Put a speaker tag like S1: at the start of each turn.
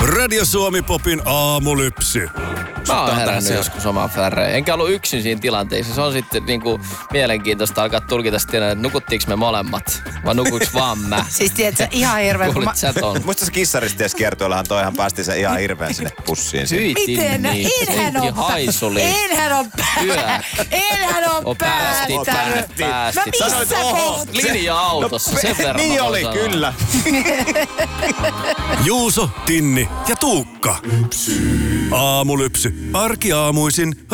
S1: Radio Suomi Popin aamulypsy.
S2: Mä oon herännyt joskus omaan färreen. Enkä ollut yksin siinä tilanteessa. Se on sitten niinku mielenkiintoista alkaa tulkita sitten, että nukuttiinko me molemmat. Vai nukuiks vaan mä?
S3: Siis tiedätkö, ihan hirveän.
S2: Kuulit sä ton?
S4: Muista se kissaristieskiertoillahan toihan päästi se ihan hirveän sinne pussiin.
S3: Miten? Enhän on päättänyt.
S2: Päästi.
S3: Mä missä kohtaa?
S2: Linja-autossa, sen verran.
S4: Niin oli, kyllä.
S1: Juuso, Tinni ja Tuukka. Aamulypsy. Arkiaamuisin